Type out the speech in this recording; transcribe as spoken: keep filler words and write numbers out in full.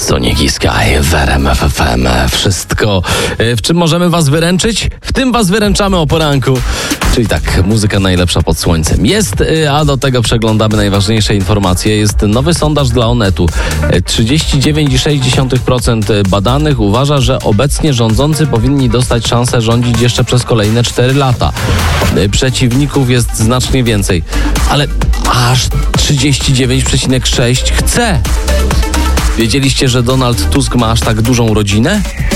Sonic i Sky w R M F F M. Wszystko, w czym możemy was wyręczyć, w tym was wyręczamy o poranku. Czyli tak, muzyka najlepsza pod słońcem. Jest, a do tego przeglądamy najważniejsze informacje. Jest nowy sondaż dla Onetu. trzydzieści dziewięć przecinek sześć procent badanych uważa, że obecnie rządzący powinni dostać szansę rządzić jeszcze przez kolejne cztery lata. Przeciwników jest znacznie więcej, ale aż trzydzieści dziewięć przecinek sześć chce. Wiedzieliście, że Donald Tusk ma aż tak dużą rodzinę?